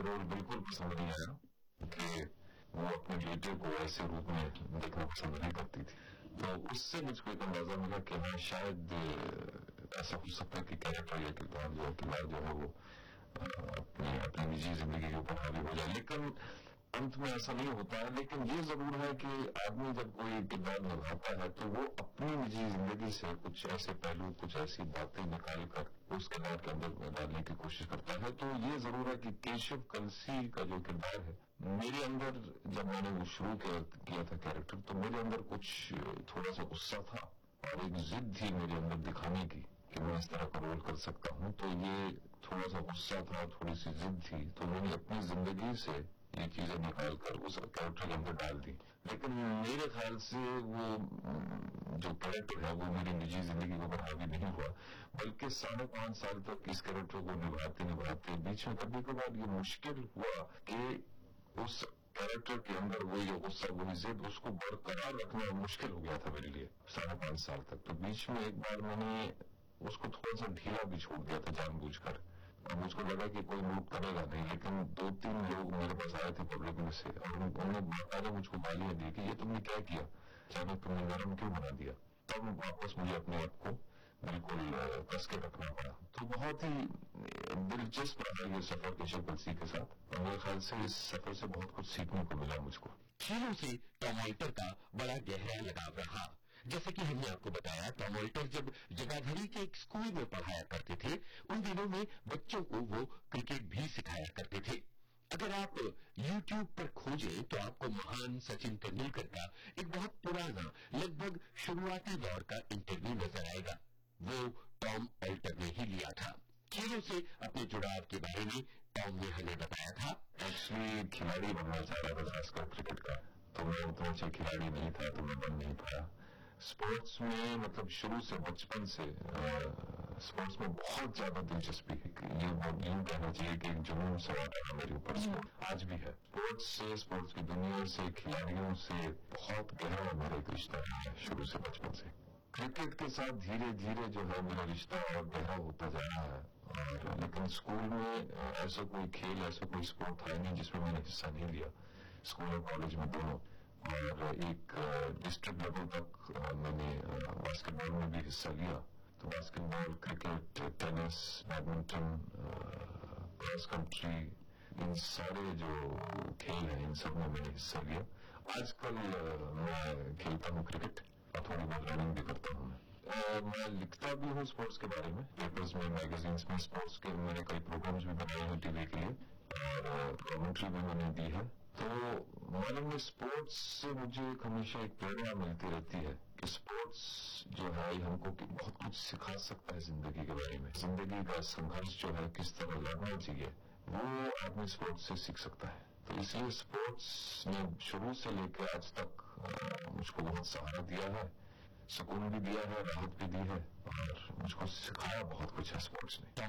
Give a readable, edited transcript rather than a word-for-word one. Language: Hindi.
रोल बिल्कुल पसंद नहीं आया कि वो अपने बेटे को ऐसे रूप में देखना पसंद नहीं करती थी। तो उससे मुझको एक अंदाजा मिला कि हाँ शायद ऐसा हो सकता है कि कैरेक्टर या किरदार जो है वो अपनी निजी जिंदगी के ऊपर हावी हो जाए, लेकिन अंत में ऐसा नहीं होता है। लेकिन ये जरूर है कि आदमी जब कोई किरदार निभाता है तो वो अपनी निजी जिंदगी से कुछ ऐसे पहलू, कुछ ऐसी बातें निकाल कर उस किरदार के अंदर डालने की कोशिश करता है। तो ये जरूर है कि केशव कलसी का जो किरदार है, मेरे अंदर जब मैंने वो शुरू किया था कैरेक्टर, तो मेरे अंदर कुछ थोड़ा सा गुस्सा था और एक जिद थी मेरे अंदर दिखाने की कि मैं इस तरह का रोल कर सकता हूँ। तो ये थोड़ा सा गुस्सा था, थोड़ी सी जिद थी, तो मैंने अपनी जिंदगी से ये चीजें निकाल कर उस कैरेक्टर के अंदर डाल दी। लेकिन मेरे ख्याल से वो जो कैरेक्टर है वो मेरी निजी जिंदगी के ऊपर हावी नहीं हुआ, बल्कि 5.5 साल तक इस कैरेक्टर को निभाते निभाते बीच में कभी कभार ये मुश्किल हुआ कि उस कैरेक्टर के अंदर वही जो गुस्सा, वही जिद, उसको बरकरार रखना मुश्किल हो गया था मेरे लिए 5.5 साल तक। तो बीच में एक बार मैंने उसको थोड़ा सा ढीला भी छोड़ दिया था जानबूझकर, और मुझको लगा कि कोई मूव करेगा नहीं। लेकिन 2-3 लोग मेरे पास आए थे पब्लिक में से और उन्होंने बाकायदा मुझको गालियां दी कि ये तुमने क्या किया, अचानक तुमने नरम क्यों बना दिया। तब वापस मुझे अपने आप को बिल्कुल कस के रखना पड़ा। तो बहुत ही दिलचस्प रहा ये सफर केशव कलसी के साथ, और मेरे ख्याल से इस सफर से बहुत कुछ सीखने को मिला मुझको। खेलों से टॉम ऑल्टर का बड़ा गहरा लगाव रहा। जैसे कि हमने आपको बताया, टॉम ऑल्टर जब जगाधरी के एक स्कूल में पढ़ाया करते थे, उन दिनों में बच्चों को वो क्रिकेट भी सिखाया करते थे। अगर आप YouTube पर खोजें तो आपको महान सचिन तेंदुलकर का एक बहुत पुराना, लगभग शुरुआती दौर का इंटरव्यू नजर आएगा। वो टॉम ऑल्टर ने ही लिया था। खेलों से अपने जुड़ाव के बारे में टॉम ने हमें बताया था। एक्चुअली खिलाड़ी बनना चाह रहा था, खासकर क्रिकेट का, तो मैं उतना अच्छा खिलाड़ी नहीं था, तो मैं बन नहीं पाया। स्पोर्ट्स में मतलब शुरू से, बचपन से स्पोर्ट्स में बहुत ज्यादा दिलचस्पी है। ये यूं कहना चाहिए कि एक जुनून सवार रहा मेरे ऊपर, आज भी है। स्पोर्ट्स से, स्पोर्ट्स की दुनिया से, खिलाड़ियों से बहुत गहरा मेरा एक रिश्ता रहा है शुरू से, बचपन से। क्रिकेट के साथ धीरे धीरे जो है मेरा रिश्ता और गहरा होता जा रहा है। और लेकिन स्कूल में ऐसा कोई खेल, ऐसा कोई स्पोर्ट था नहीं जिसमें मैंने हिस्सा नहीं लिया, स्कूल और कॉलेज में दोनों। और एक डिस्ट्रिक्ट लेवल तक मैंने बास्केटबॉल में भी हिस्सा लिया। तो basketball, cricket, tennis, badminton, cross country, इन सारे जो खेल हैं इन सब में मैंने हिस्सा लिया। आजकल मैं खेलता हूँ क्रिकेट और थोड़ी बहुत रनिंग भी करता हूँ। मैं लिखता भी हूँ स्पोर्ट्स के बारे में, पेपर्स में, मैगजीन्स में। स्पोर्ट्स के मैंने कई प्रोग्राम्स भी बनाए हैं टीवी के लिए, और कमेंट्री भी मैंने दी है। तो मालूम है, स्पोर्ट्स से मुझे हमेशा एक प्रेरणा मिलती रहती है कि स्पोर्ट्स जो है हमको बहुत कुछ सिखा सकता है जिंदगी के बारे में। जिंदगी का संघर्ष जो है किस तरह लड़ना चाहिए, वो आदमी स्पोर्ट्स से सीख सकता है। तो इसलिए स्पोर्ट्स ने शुरू से लेकर आज तक मुझको बहुत सहारा दिया है, सुकून भी दिया है, राहत भी दी है, और मुझको सिखाया बहुत कुछ है स्पोर्ट्स ने।